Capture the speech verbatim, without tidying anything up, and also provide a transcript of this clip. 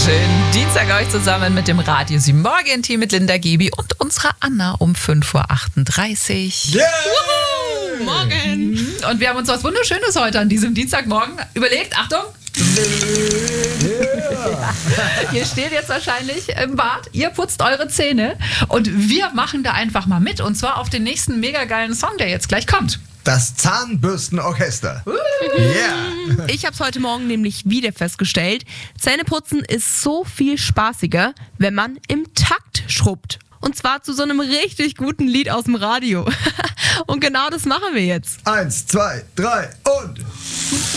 Schönen Dienstag euch zusammen mit dem Radio sieben Morgen-Team mit Linda Gibi und unserer Anna um fünf Uhr achtunddreißig. Yeah! Wuhu! Morgen! Und wir haben uns was Wunderschönes heute an diesem Dienstagmorgen überlegt. Achtung! Yeah. Ihr steht jetzt wahrscheinlich im Bad, ihr putzt eure Zähne und wir machen da einfach mal mit und zwar auf den nächsten mega geilen Song, der jetzt gleich kommt. Das Zahnbürstenorchester. Yeah. Ich habe es heute Morgen nämlich wieder festgestellt. Zähneputzen ist so viel spaßiger, wenn man im Takt schrubbt. Und zwar zu so einem richtig guten Lied aus dem Radio. Und genau das machen wir jetzt. Eins, zwei, drei und...